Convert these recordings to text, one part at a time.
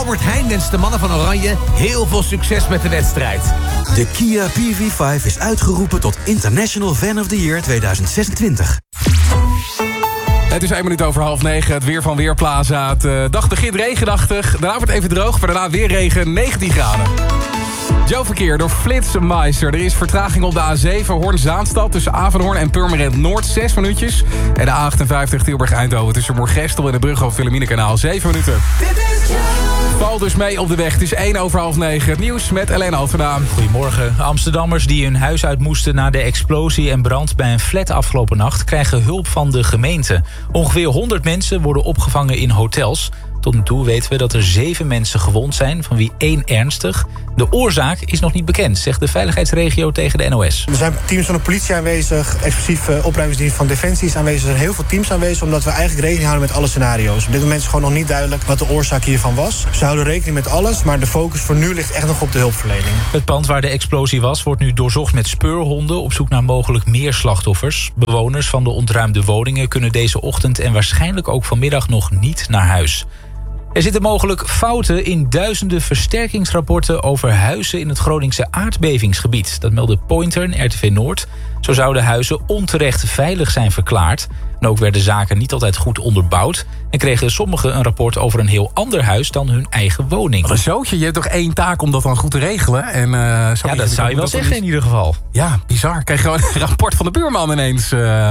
Albert Heijn wenst de mannen van Oranje heel veel succes met de wedstrijd. De Kia PV5 is uitgeroepen tot International Fan of the Year 2026. Het is 1:01:30. Het weer van Weerplaza. De dag begint regenachtig. Daarna wordt het even droog, maar daarna weer regen. 19 graden. Joe Verkeer door Flitsmeister. Er is vertraging op de A7 Hoorn-Zaanstad tussen Avanhoorn en Purmerend Noord 6 minuutjes. En de A58 Tilburg-Eindhoven tussen Moergestel en de brug over Wilhelminakanaal 7 minuten. Val dus mee op de weg. Het is 8:01. Het nieuws met Helene Altena. Goedemorgen. Amsterdammers die hun huis uit moesten na de explosie en brand bij een flat afgelopen nacht krijgen hulp van de gemeente. Ongeveer 100 mensen worden opgevangen in hotels. Tot nu toe weten we dat er 7 mensen gewond zijn, van wie 1 ernstig. De oorzaak is nog niet bekend, zegt de veiligheidsregio tegen de NOS. Er zijn teams van de politie aanwezig, exclusief opruimingsdienst van Defensie is aanwezig. Er zijn heel veel teams aanwezig, omdat we eigenlijk rekening houden met alle scenario's. Op dit moment is gewoon nog niet duidelijk wat de oorzaak hiervan was. Ze houden rekening met alles, maar de focus voor nu ligt echt nog op de hulpverlening. Het pand waar de explosie was wordt nu doorzocht met speurhonden op zoek naar mogelijk meer slachtoffers. Bewoners van de ontruimde woningen kunnen deze ochtend en waarschijnlijk ook vanmiddag nog niet naar huis. Er zitten mogelijk fouten in duizenden versterkingsrapporten over huizen in het Groningse aardbevingsgebied. Dat meldde Pointer en RTV Noord. Zo zouden huizen onterecht veilig zijn verklaard. En ook werden zaken niet altijd goed onderbouwd. En kregen sommigen een rapport over een heel ander huis dan hun eigen woning. Wat een zootje, je hebt toch 1 taak om dat dan goed te regelen? En, ja, dat zou je wel zeggen in ieder geval. Ja, bizar. Krijg je gewoon een rapport van de buurman ineens.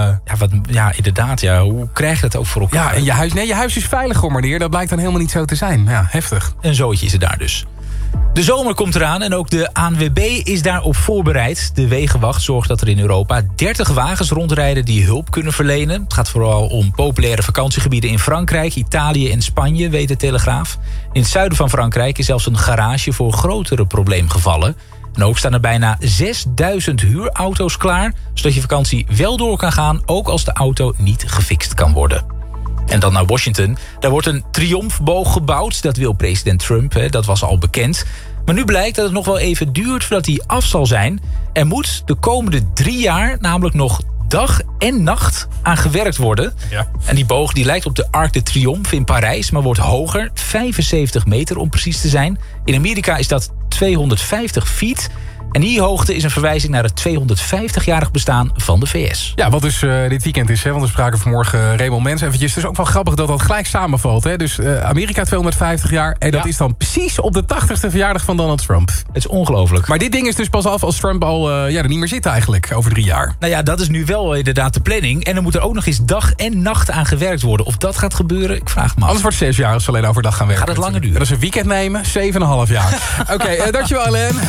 Ja, inderdaad. Ja. Hoe krijg je dat ook voor elkaar? Ja, en je huis is veilig, hoor, meneer. Dat blijkt dan helemaal niet zo te zijn. Ja, heftig. Een zootje is het daar dus. De zomer komt eraan en ook de ANWB is daarop voorbereid. De Wegenwacht zorgt dat er in Europa 30 wagens rondrijden die hulp kunnen verlenen. Het gaat vooral om populaire vakantiegebieden in Frankrijk, Italië en Spanje, weet de Telegraaf. In het zuiden van Frankrijk is zelfs een garage voor grotere probleemgevallen. En ook staan er bijna 6000 huurauto's klaar, zodat je vakantie wel door kan gaan, ook als de auto niet gefixt kan worden. En dan naar Washington. Daar wordt een triomfboog gebouwd. Dat wil president Trump, dat was al bekend. Maar nu blijkt dat het nog wel even duurt voordat hij af zal zijn. Er moet de komende 3 jaar namelijk nog dag en nacht aan gewerkt worden. Ja. En die boog die lijkt op de Arc de Triomphe in Parijs, maar wordt hoger. 75 meter om precies te zijn. In Amerika is dat 250 feet. En die hoogte is een verwijzing naar het 250-jarig bestaan van de VS. Ja, wat dus dit weekend is, hè, want we spraken vanmorgen Raymond Mens eventjes. Het is ook wel grappig dat dat gelijk samenvalt. Hè? Dus Amerika 250 jaar en dat is dan precies op de 80ste verjaardag van Donald Trump. Het is ongelooflijk. Maar dit ding is dus pas af als Trump al er niet meer zit eigenlijk, over 3 jaar. Nou ja, dat is nu wel inderdaad de planning. En er moet er ook nog eens dag en nacht aan gewerkt worden. Of dat gaat gebeuren, ik vraag me af. Anders wordt 6 jaar als ze alleen overdag gaan werken. Gaat het langer duren? Dat is een weekend nemen, 7,5 jaar. Oké, dankjewel Alain.